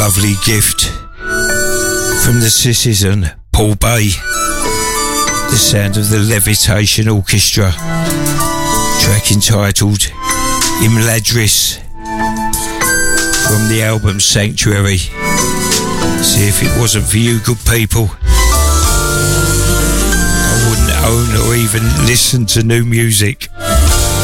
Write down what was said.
Lovely gift from the Sissies and Paul Bay. The sound of the Levitation Orchestra. Track entitled Imladris from the album Sanctuary. See, if it wasn't for you good people, I wouldn't own or even listen to new music.